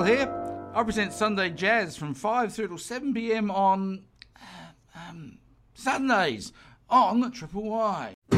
here. I present Sunday Jazz from 5 through till 7 p.m. on Sundays on Triple Y.